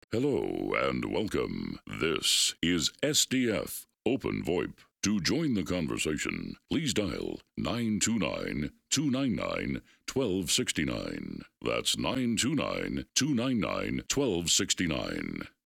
Hello and welcome. This is SDF Open VoIP. To join the conversation, please dial 929 299 1269. That's 929 299 1269.